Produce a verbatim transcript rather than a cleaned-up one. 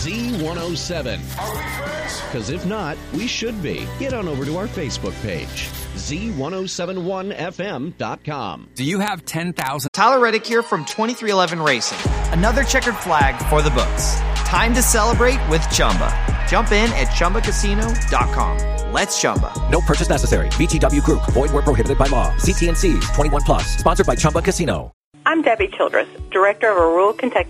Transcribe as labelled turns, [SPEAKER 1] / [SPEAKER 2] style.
[SPEAKER 1] Z one oh seven.
[SPEAKER 2] Are we friends?
[SPEAKER 1] Because if not, we should be. Get on over to our Facebook page, Z ten seventy-one F M dot com.
[SPEAKER 3] Do you have ten thousand?
[SPEAKER 4] Tyler Reddick here from twenty-three eleven Racing. Another checkered flag for the books. Time to celebrate with Chumba. Jump in at Chumba Casino dot com. Let's Chumba.
[SPEAKER 5] No purchase necessary. V G W Group. Void where prohibited by law. C T and C's twenty-one plus. Sponsored by Chumba Casino.
[SPEAKER 6] I'm Debbie Childress, Director of a rural Kentucky